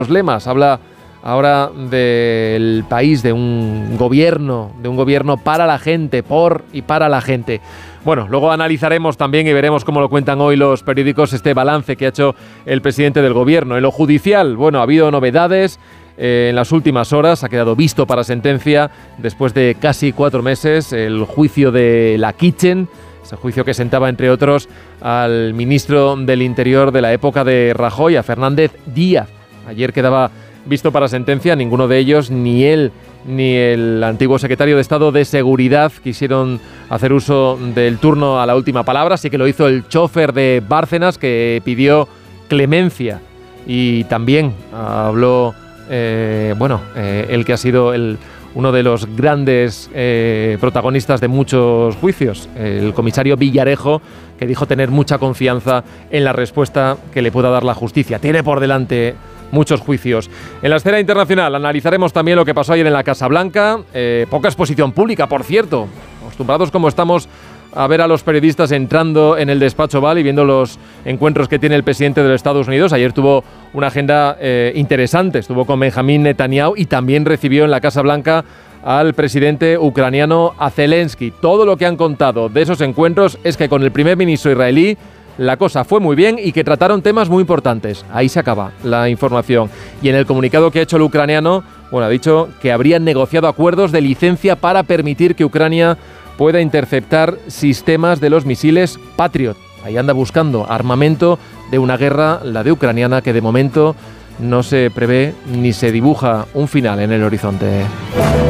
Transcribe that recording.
los lemas. Habla ahora del país, de un gobierno para la gente, por y para la gente. Bueno, luego analizaremos también y veremos cómo lo cuentan hoy los periódicos este balance que ha hecho el presidente del gobierno. En lo judicial, bueno, ha habido novedades. En las últimas horas ha quedado visto para sentencia, después de casi 4 meses, el juicio de la Kitchen, ese juicio que sentaba, entre otros, al ministro del Interior de la época de Rajoy, a Fernández Díaz. Ayer quedaba visto para sentencia. Ninguno de ellos, ni él ni el antiguo secretario de Estado de Seguridad, quisieron hacer uso del turno a la última palabra. Sí que lo hizo el chofer de Bárcenas, que pidió clemencia, y también habló el que ha sido uno de los grandes protagonistas de muchos juicios, el comisario Villarejo, que dijo tener mucha confianza en la respuesta que le pueda dar la justicia. Tiene por delante muchos juicios. En la escena internacional analizaremos también lo que pasó ayer en la Casa Blanca. Poca exposición pública, por cierto. Acostumbrados como estamos a ver a los periodistas entrando en el despacho Oval y viendo los encuentros que tiene el presidente de los Estados Unidos. Ayer tuvo una agenda interesante. Estuvo con Benjamín Netanyahu y también recibió en la Casa Blanca al presidente ucraniano, a Zelensky. Todo lo que han contado de esos encuentros es que con el primer ministro israelí la cosa fue muy bien y que trataron temas muy importantes. Ahí se acaba la información. Y en el comunicado que ha hecho el ucraniano, ha dicho que habrían negociado acuerdos de licencia para permitir que Ucrania pueda interceptar sistemas de los misiles Patriot. Ahí anda buscando armamento de una guerra, la de ucraniana, que de momento no se prevé ni se dibuja un final en el horizonte.